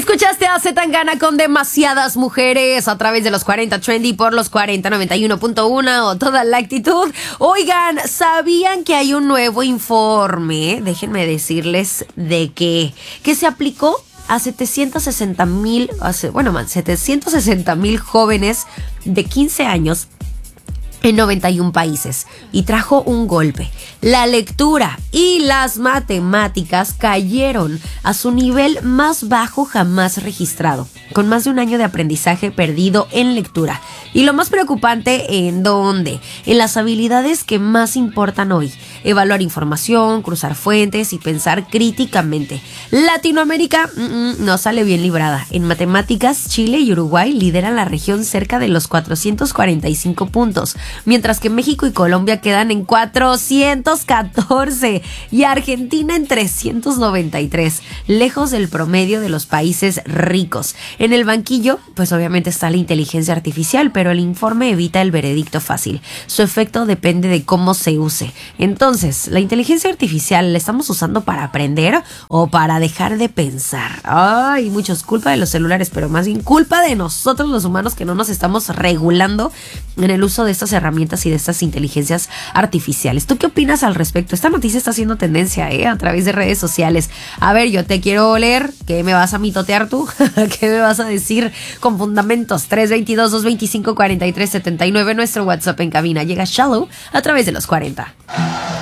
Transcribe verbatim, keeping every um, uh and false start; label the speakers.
Speaker 1: Escuchaste a Zetangana con Demasiadas Mujeres a través de los cuarenta Trendy por los cuarenta noventa y uno punto uno o Toda la Actitud. Oigan, ¿sabían que hay un nuevo informe? Déjenme decirles de qué. Que se aplicó a setecientos sesenta mil, bueno, man, setecientos sesenta mil jóvenes de quince años en noventa y un países y trajo un golpe. La lectura y las matemáticas cayeron a su nivel más bajo jamás registrado, con más de un año de aprendizaje perdido en lectura. Y lo más preocupante, ¿en dónde? En las habilidades que más importan hoy: evaluar información, cruzar fuentes y pensar críticamente. Latinoamérica mm, no sale bien librada. En matemáticas, Chile y Uruguay lideran la región cerca de los cuatrocientos cuarenta y cinco puntos, mientras que México y Colombia quedan en cuatrocientos catorce y Argentina en trescientos noventa y tres, lejos del promedio de los países ricos. En el banquillo, pues obviamente está la inteligencia artificial, pero el informe evita el veredicto fácil. Su efecto depende de cómo se use. Entonces, ¿la inteligencia artificial la estamos usando para aprender o para dejar de pensar? Ay, muchos culpa de los celulares, pero más bien culpa de nosotros los humanos, que no nos estamos regulando en el uso de estas herramientas y de estas inteligencias artificiales. ¿Tú qué opinas al respecto? Esta noticia está haciendo tendencia ¿eh? a través de redes sociales. A ver, yo te quiero leer. ¿Qué me vas a mitotear tú? ¿Qué me vas a decir con fundamentos? tres dos dos, dos dos cinco, cuatro tres siete nueve, nuestro WhatsApp en cabina. Llega Shallow a través de los cuarenta.